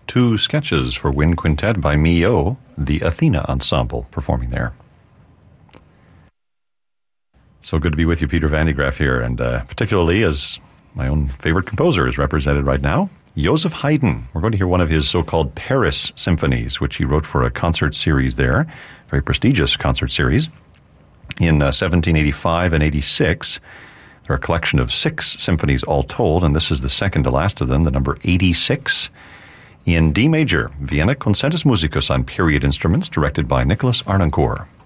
two sketches for wind quintet by Mio, the Athena Ensemble, performing there. So good to be with you, Peter Van de Graaff here, and particularly as my own favorite composer is represented right now, Joseph Haydn. We're going to hear one of his so-called Paris symphonies, which he wrote for a concert series there, very prestigious concert series. In 1785 and 86, there are a collection of 6 symphonies all told, and this is the second to last of them, the number 86, in D major, Vienna Concertus Musicus on period instruments, directed by Nicholas Arnoncourt.